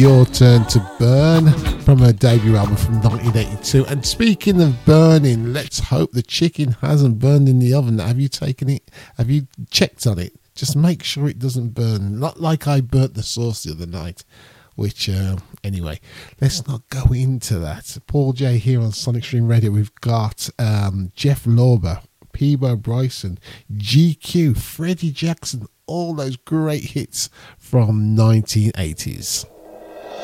Your Turn to Burn from her debut album from 1982. And speaking of burning, let's hope the chicken hasn't burned in the oven. Have you taken it? Have you checked on it? Just make sure it doesn't burn. Not like I burnt the sauce the other night. Which, anyway, let's not go into that. Paul J here on Sonic Stream Radio. We've got Jeff Lorber, Peabo Bryson, GQ, Freddie Jackson, all those great hits from 1980s.